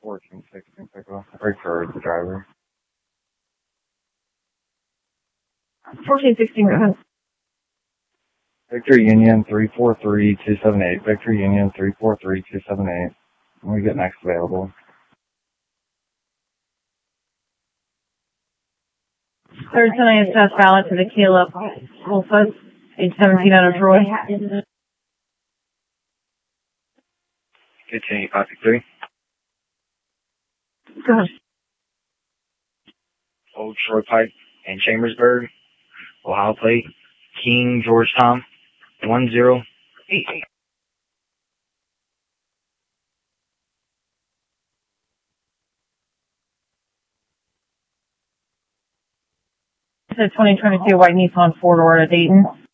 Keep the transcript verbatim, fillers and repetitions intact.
fourteen sixteen pickup. Right for the driver. fourteen sixteen, go ahead. Victor Union three four three two seven eight. Victor Union three four three two seven eight. When we get next available. Third tonight is test ballot to the Caleb Wolfus, age seventeen out of Troy. Continue, copy three. Go ahead. Old Troy Pipe and Chambersburg, Ohio plate, King George Tom, one zero eight eight. It's a twenty twenty-two white Nissan four-door at Dayton.